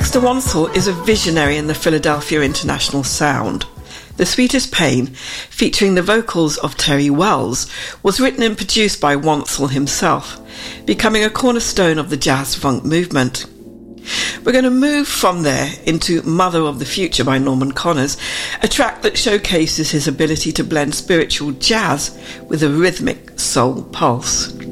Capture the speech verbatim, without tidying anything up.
Dexter Wansel is a visionary in the Philadelphia international sound. The Sweetest Pain, featuring the vocals of Terry Wells, was written and produced by Wansel himself, becoming a cornerstone of the jazz-funk movement. We're going to move from there into Mother of the Future by Norman Connors, a track that showcases his ability to blend spiritual jazz with a rhythmic soul pulse.